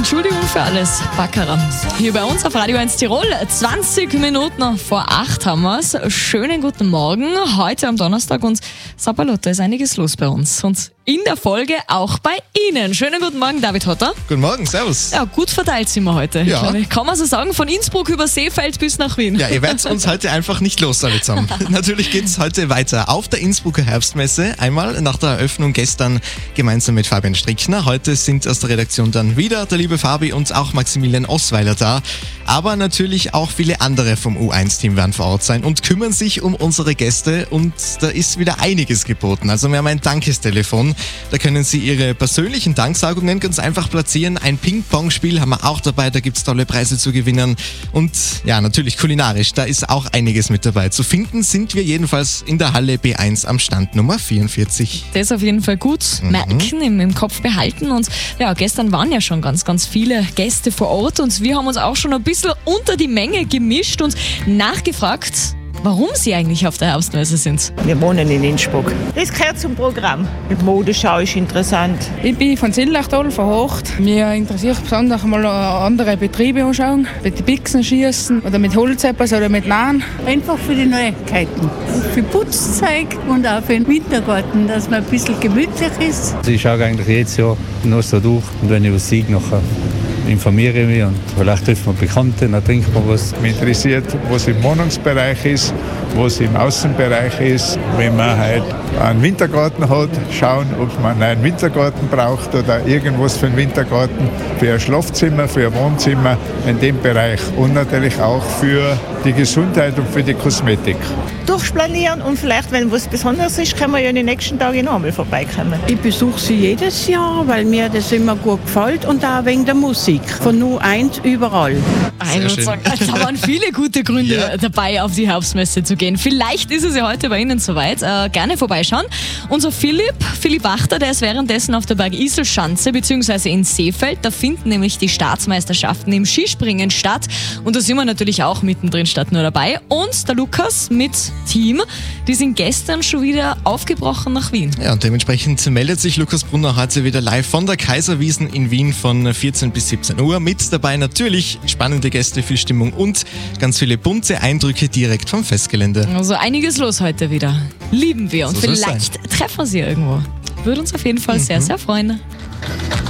Entschuldigung für alles, Baccarat. Hier bei uns auf Radio 1 Tirol, 20 Minuten vor 8 haben wir es. Schönen guten Morgen, heute am Donnerstag und Sapperlot, da ist einiges los bei uns. Und in der Folge auch bei Ihnen. Schönen guten Morgen, David Hotter. Guten Morgen, servus. Ja, gut verteilt sind wir heute. Ja. Glaube ich. Kann man so sagen, von Innsbruck über Seefeld bis nach Wien. Ja, ihr werdet uns heute einfach nicht los, alle zusammen. Natürlich geht's heute weiter auf der Innsbrucker Herbstmesse. Einmal nach der Eröffnung gestern gemeinsam mit Fabian Strickner. Heute sind aus der Redaktion dann wieder der liebe Fabi und auch Maximilian Osweiler da. Aber natürlich auch viele andere vom U1-Team werden vor Ort sein und kümmern sich um unsere Gäste. Und da ist wieder einiges geboten. Also wir haben ein Dankestelefon. Da können Sie Ihre persönlichen Danksagungen ganz einfach platzieren. Ein Ping-Pong-Spiel haben wir auch dabei. Da gibt's tolle Preise zu gewinnen. Und ja, natürlich kulinarisch. Da ist auch einiges mit dabei. Zu finden sind wir jedenfalls in der Halle B1 am Stand Nummer 44. Das auf jeden Fall gut merken, im Kopf behalten. Und ja, gestern waren ja schon ganz viele Gäste vor Ort und wir haben uns auch schon ein bisschen unter die Menge gemischt und nachgefragt, warum sie eigentlich auf der Herbstmesse sind. Wir wohnen in Innsbruck. Das gehört zum Programm. Die Modeschau ist interessant. Ich bin von Zillachtal, von Hocht. Mir interessiert besonders mal andere Betriebe anschauen, mit den Bixen schießen oder mit Holz oder mit Nahen. Einfach für die Neuigkeiten. Für Putzzeug und auch für den Wintergarten, dass man ein bisschen gemütlich ist. Also ich schaue eigentlich jedes Jahr nur so durch und wenn ich was sehe, nachher informiere ich mich und vielleicht trifft man Bekannte, dann trinkt man was. Mich interessiert, was im Wohnungsbereich ist, was im Außenbereich ist. Wenn man halt einen Wintergarten hat, schauen, ob man einen Wintergarten braucht oder irgendwas für einen Wintergarten, für ein Schlafzimmer, für ein Wohnzimmer in dem Bereich und natürlich auch für die Gesundheit und für die Kosmetik. Durchplanieren und vielleicht, wenn was Besonderes ist, können wir ja in den nächsten Tagen noch einmal vorbeikommen. Ich besuche sie jedes Jahr, weil mir das immer gut gefällt und auch wegen der Musik. Von U1 überall. Ich würde sagen, da waren viele gute Gründe dabei, auf die Herbstmesse zu gehen. Vielleicht ist es ja heute bei Ihnen soweit. Gerne vorbeischauen. Unser Philipp Achter, der ist währenddessen auf der Bergiselschanze bzw. in Seefeld. Da finden nämlich die Staatsmeisterschaften im Skispringen statt. Und da sind wir natürlich auch mittendrin statt nur dabei. Und der Lukas mit Team, die sind gestern schon wieder aufgebrochen nach Wien. Ja, und dementsprechend meldet sich Lukas Brunner heute wieder live von der Kaiserwiesen in Wien von 14 bis 17 Uhr. Mit dabei natürlich spannende Gäste, viel Stimmung und ganz viele bunte Eindrücke direkt vom Festgelände. Also einiges los heute wieder. Lieben wir und So soll's vielleicht treffen wir sie irgendwo. Würde uns auf jeden Fall sehr, sehr freuen.